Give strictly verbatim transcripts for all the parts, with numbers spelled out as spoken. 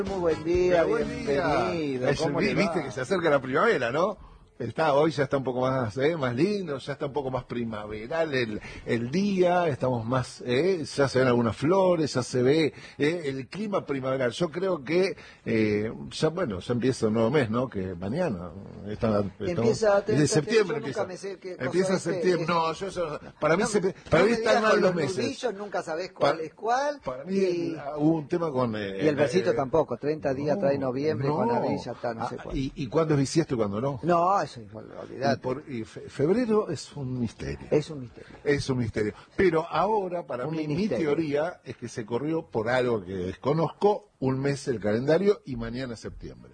Muy buen día, buen bienvenido. día. ¿Cómo Es, le viste va? que se acerca la primavera, ¿no? Está, hoy ya está un poco más, eh, más lindo, ya está un poco más primaveral el, el día, estamos más, eh, ya se ven algunas flores, ya se ve eh, el clima primaveral. Yo creo que eh, ya, bueno, ya empieza un nuevo mes, ¿no? Que mañana. Está, Empieza, estamos, de septiembre yo nunca empieza. me sé qué cosa Empieza en este, septiembre. es- No, yo, yo- para mí, no, se, para no mí me están digas mal con los los meses. nudillos, nunca sabés cuál Pa- es cuál. Para mí y, hubo un tema con... Eh, y el versito eh, tampoco, treinta días trae noviembre no. con abril, ya está, no sé Ah, cuál. y, ¿Y cuándo es bisiesto y cuándo no? No, eso es, Y, olvidate. por, y fe- febrero es un misterio. Es un misterio. Es un misterio. Pero ahora, para Un mí, mi ministerio. teoría es que se corrió por algo que desconozco, un mes el calendario y mañana es septiembre.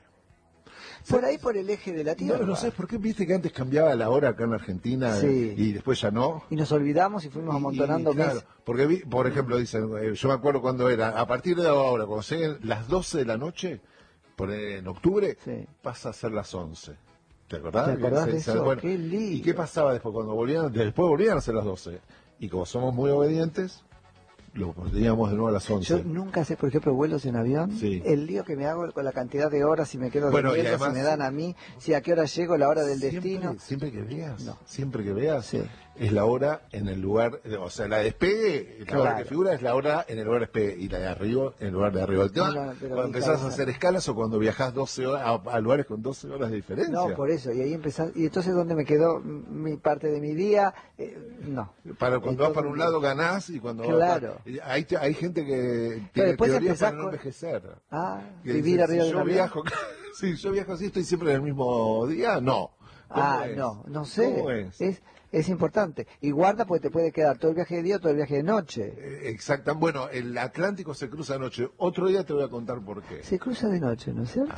Por ahí, por el eje de la Tierra. No, no sé, ¿por qué viste que antes cambiaba la hora acá en Argentina Sí. y después ya no? Y nos olvidamos y fuimos amontonando Y, claro, meses. porque vi, por ejemplo, dicen, eh, yo me acuerdo cuando era, a partir de ahora, cuando lleguen las doce de la noche, por, eh, en octubre, Sí. pasa a ser las once. ¿Te acordás? ¿Te acordás Se- de se- eso? Qué lindo. ¿Y qué pasaba después cuando volvían? Después volvían a ser las doce. Y como somos muy obedientes, lo poníamos de nuevo a las once. Yo nunca sé, por ejemplo, vuelos en avión, Sí. el lío que me hago con la cantidad de horas, si me quedo Bueno, y durmiendo, además- si me dan a mí, si a qué hora llego, la hora del Siempre- destino. Siempre que veas, No. siempre que veas, Sí. es la hora en el lugar, o sea, la de despegue, la hora Claro. que figura es la hora en el lugar de despegue, y la de arriba en el lugar de arriba. El tema, No, no, pero cuando mi empezás a cabeza- hacer escalas o cuando viajás doce horas a, a lugares con doce horas de diferencia. No, por eso, y ahí empezás, y entonces ¿dónde me quedó mi parte de mi día? Eh, no. Para cuando Es vas para todo un un lado día. ganás y cuando Claro. vas para- hay, hay gente que tiene después teorías empezás para no con- envejecer. Ah, Que vivir dice, arriba si de yo un avión. viajo, si yo viajo así estoy siempre en el mismo día, no. ¿Cómo Ah, es? no, no sé. ¿Cómo es? Es, es importante. Y guarda porque te puede quedar todo el viaje de día o todo el viaje de noche. Eh, Exacto. Bueno, el Atlántico se cruza anoche. Otro día te voy a contar por qué. Se cruza de noche, ¿no es cierto?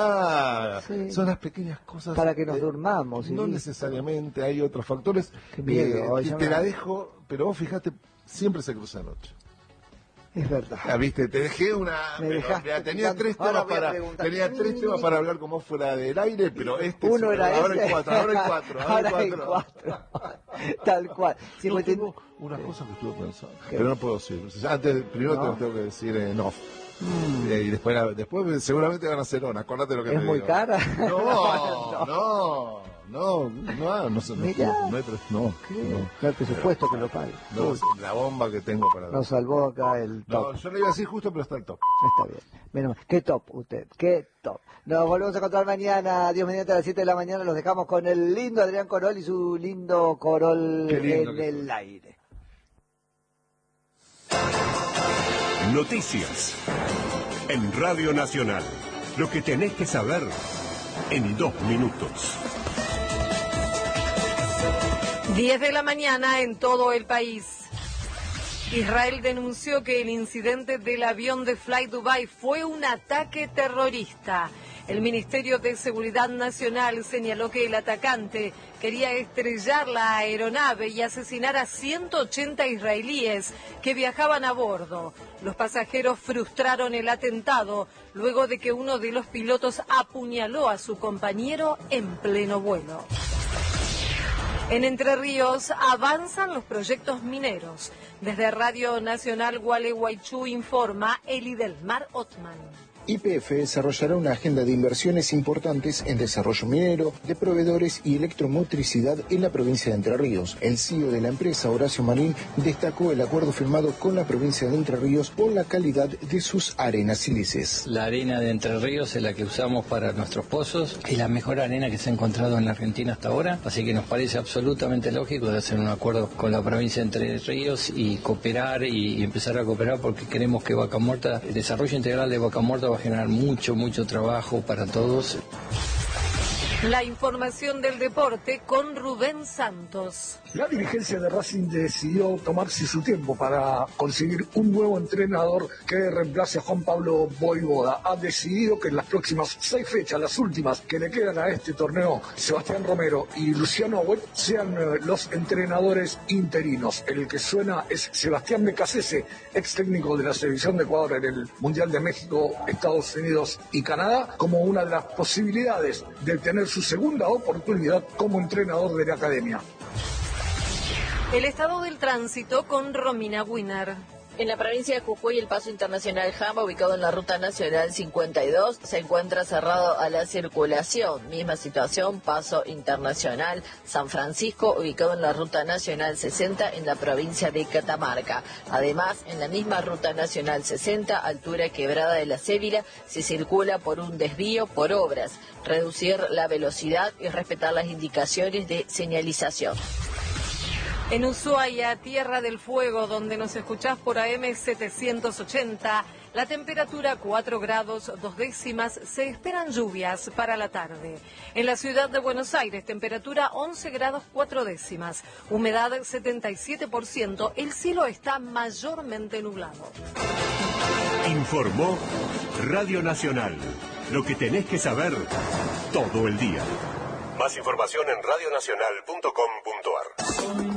Ah, Sí. son las pequeñas cosas. Para que nos eh, durmamos, y No listo. necesariamente, hay otros factores. Qué miedo, Eh, ya te me- la dejo, pero vos fíjate, siempre se cruza anoche. Es verdad. Ah, viste, te dejé una. Me pero, dejaste mira, tenía picando. tres Ahora temas voy a para. preguntar. Tenía tres temas para hablar con vos fuera del aire, pero este Uno es, era ahora ese. hay cuatro, ahora hay cuatro, ahora, Ahora hay hay cuatro. cuatro. Tal cual. No, cincuenta y- tengo una cosa que estuve pensando, ¿Qué? pero no puedo decir. Antes, primero ¿No? te lo tengo que decir en off. Mm. Eh, Y después, la- después seguramente van a ser on, acordate lo que ¿Es te muy digo. cara? No, no, no, no, no, sé, no, Mirá. no, hay pre- no, ¿Qué? no, No hay presupuesto que lo pague. no, Uy, la bomba que tengo para nos salvó acá el top. No, yo le iba a decir justo, pero está el top. Está bien. Menos mal. Qué top usted, qué top. Nos volvemos a encontrar mañana, Dios mediante, a las siete de la mañana. Los dejamos con el lindo Adrián Corol y su lindo Corol Qué lindo en que el fue. aire. Noticias. En Radio Nacional. Lo que tenés que saber en dos minutos. diez de la mañana en todo el país. Israel denunció que el incidente del avión de Fly Dubai fue un ataque terrorista. El Ministerio de Seguridad Nacional señaló que el atacante quería estrellar la aeronave y asesinar a ciento ochenta israelíes que viajaban a bordo. Los pasajeros frustraron el atentado luego de que uno de los pilotos apuñaló a su compañero en pleno vuelo. En Entre Ríos avanzan los proyectos mineros. Desde Radio Nacional Gualeguaychú informa Elidelmar Otman. Y P F desarrollará una agenda de inversiones importantes en desarrollo minero, de proveedores y electromotricidad en la provincia de Entre Ríos. El C E O de la empresa, Horacio Marín, destacó el acuerdo firmado con la provincia de Entre Ríos por la calidad de sus arenas sílices. La arena de Entre Ríos es la que usamos para nuestros pozos, es la mejor arena que se ha encontrado en la Argentina hasta ahora, así que nos parece absolutamente lógico de hacer un acuerdo con la provincia de Entre Ríos y cooperar y, y empezar a cooperar porque queremos que Vaca Muerta, el desarrollo integral de Vaca Muerta va a generar mucho, mucho trabajo para todos. La información del deporte con Rubén Santos. La dirigencia de Racing decidió tomarse su tiempo para conseguir un nuevo entrenador que reemplace a Juan Pablo Voivoda. Ha decidido que en las próximas seis fechas, las últimas que le quedan a este torneo, Sebastián Romero y Luciano Agüet sean eh, los entrenadores interinos. El que suena es Sebastián Becasese, ex técnico de la selección de Ecuador en el Mundial de México, Estados Unidos y Canadá, como una de las posibilidades de tener su segunda oportunidad como entrenador de la academia. El estado del tránsito con Romina Winner. En la provincia de Jujuy, el paso internacional Jamba, ubicado en la ruta nacional cincuenta y dos, se encuentra cerrado a la circulación. Misma situación, paso internacional San Francisco, ubicado en la ruta nacional sesenta en la provincia de Catamarca. Además, en la misma ruta nacional sesenta, altura Quebrada de la Cévila, se circula por un desvío por obras. Reducir la velocidad y respetar las indicaciones de señalización. En Ushuaia, Tierra del Fuego, donde nos escuchás por A M setecientos ochenta, la temperatura cuatro grados dos décimas, se esperan lluvias para la tarde. En la ciudad de Buenos Aires, temperatura once grados cuatro décimas, humedad setenta y siete por ciento, el cielo está mayormente nublado. Informó Radio Nacional, lo que tenés que saber todo el día. Más información en radionacional punto com punto ar.